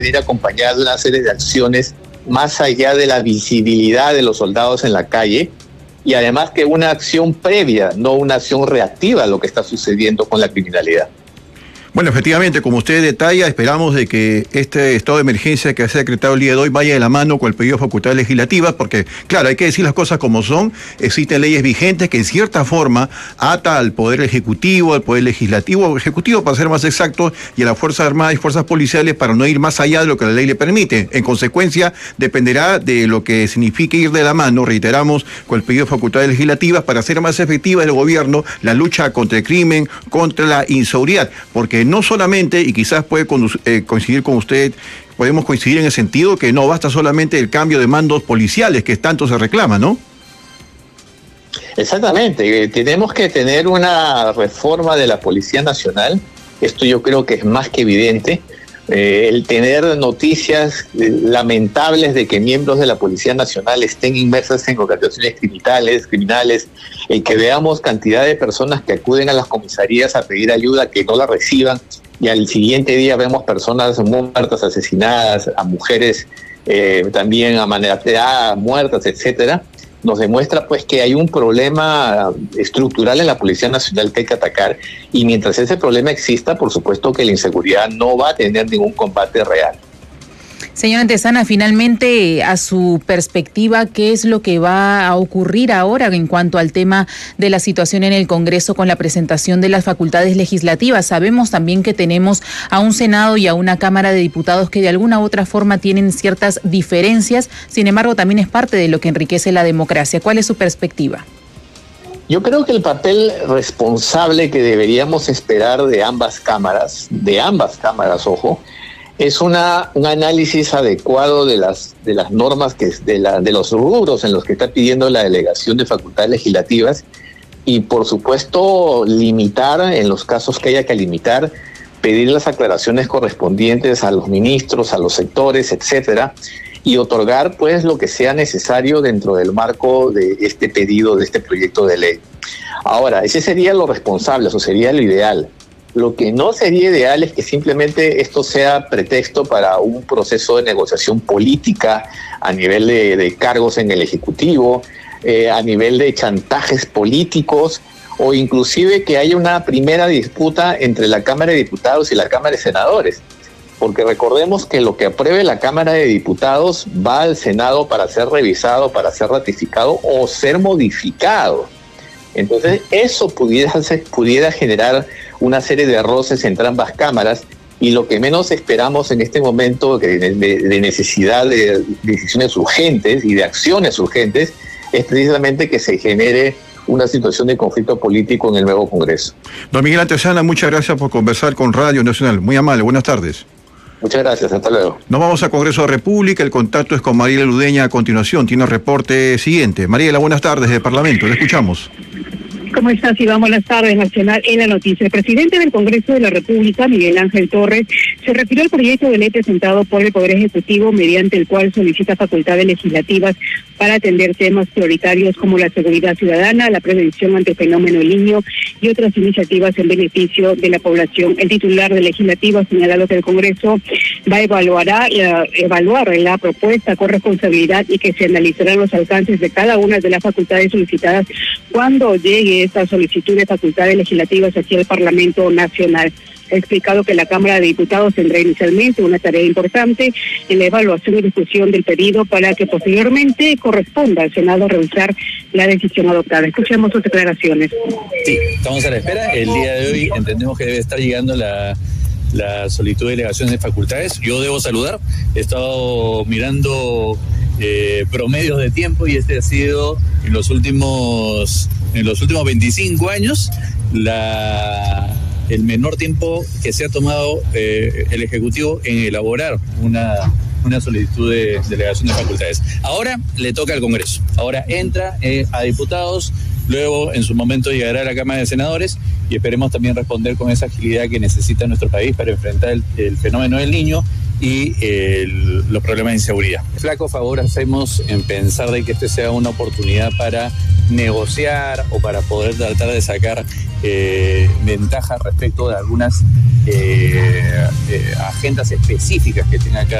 ir acompañada de una serie de acciones más allá de la visibilidad de los soldados en la calle, y además que una acción previa, no una acción reactiva a lo que está sucediendo con la criminalidad. Bueno, efectivamente, como usted detalla, esperamos de que este estado de emergencia que se ha decretado el día de hoy vaya de la mano con el pedido de facultades legislativas, porque, claro, hay que decir las cosas como son. Existen leyes vigentes que en cierta forma ata al Poder Ejecutivo, al Poder Legislativo, Ejecutivo para ser más exactos, y a las Fuerzas Armadas y Fuerzas Policiales para no ir más allá de lo que la ley le permite. En consecuencia, dependerá de lo que signifique ir de la mano, reiteramos, con el pedido de facultades legislativas para hacer más efectiva el gobierno la lucha contra el crimen, contra la inseguridad, porque no solamente, y quizás puede coincidir con usted, podemos coincidir en el sentido que no basta solamente el cambio de mandos policiales, que tanto se reclama, ¿no? Exactamente, tenemos que tener una reforma de la Policía Nacional. Esto yo creo que es más que evidente. El tener noticias lamentables de que miembros de la Policía Nacional estén inmersas en organizaciones criminales, el que veamos cantidad de personas que acuden a las comisarías a pedir ayuda que no la reciban, y al siguiente día vemos personas muertas, asesinadas, a mujeres también amenazadas, muertas, etcétera, nos demuestra pues que hay un problema estructural en la Policía Nacional que hay que atacar, y mientras ese problema exista, por supuesto que la inseguridad no va a tener ningún combate real. Señor Antezana, finalmente, a su perspectiva, ¿qué es lo que va a ocurrir ahora en cuanto al tema de la situación en el Congreso con la presentación de las facultades legislativas? Sabemos también que tenemos a un Senado y a una Cámara de Diputados que de alguna u otra forma tienen ciertas diferencias, sin embargo también es parte de lo que enriquece la democracia. ¿Cuál es su perspectiva? Yo creo que el papel responsable que deberíamos esperar de ambas cámaras, ojo, es un análisis adecuado de las normas, de los rubros en los que está pidiendo la delegación de facultades legislativas, y por supuesto limitar, en los casos que haya que limitar, pedir las aclaraciones correspondientes a los ministros, a los sectores, etcétera, y otorgar pues lo que sea necesario dentro del marco de este pedido, de este proyecto de ley. Ahora, ese sería lo responsable, eso sería lo ideal. Lo que no sería ideal es que simplemente esto sea pretexto para un proceso de negociación política a nivel de cargos en el Ejecutivo, a nivel de chantajes políticos, o inclusive que haya una primera disputa entre la Cámara de Diputados y la Cámara de Senadores. Porque recordemos que lo que apruebe la Cámara de Diputados va al Senado para ser revisado, para ser ratificado o ser modificado. Entonces eso pudiera generar una serie de roces entre ambas cámaras, y lo que menos esperamos en este momento de necesidad de decisiones urgentes y de acciones urgentes es precisamente que se genere una situación de conflicto político en el nuevo Congreso. Don Miguel Antezana, muchas gracias por conversar con Radio Nacional. Muy amable, buenas tardes. Muchas gracias, hasta luego. Nos vamos a Congreso de República, el contacto es con Mariela Ludeña a continuación, tiene el reporte siguiente. Mariela, buenas tardes de Parlamento, le escuchamos. ¿Cómo estás, Iván? Buenas tardes, Nacional en la noticia. El presidente del Congreso de la República, Miguel Ángel Torres, se refirió al proyecto de ley presentado por el Poder Ejecutivo, mediante el cual solicita facultades legislativas para atender temas prioritarios como la seguridad ciudadana, la prevención ante el fenómeno del niño y otras iniciativas en beneficio de la población. El titular del Legislativo ha señalado que el Congreso va a evaluar la propuesta con responsabilidad y que se analizarán los alcances de cada una de las facultades solicitadas cuando llegue esta solicitud de facultades legislativas hacia el Parlamento Nacional. Ha explicado que la Cámara de Diputados tendrá inicialmente una tarea importante en la evaluación y discusión del pedido para que posteriormente corresponda al Senado revisar la decisión adoptada. Escuchemos sus declaraciones. Sí, estamos a la espera. El día de hoy entendemos que debe estar llegando la solicitud de delegaciones de facultades. Yo debo saludar, he estado mirando promedios de tiempo y este ha sido en los últimos 25 años el menor tiempo que se ha tomado el Ejecutivo en elaborar una solicitud de delegación de facultades. Ahora le toca al Congreso, ahora entra a diputados, luego en su momento llegará a la Cámara de Senadores y esperemos también responder con esa agilidad que necesita nuestro país para enfrentar el fenómeno del niño y los problemas de inseguridad. Flaco favor hacemos en pensar de que este sea una oportunidad para negociar o para poder tratar de sacar ventajas respecto de algunas agendas específicas que tenga cada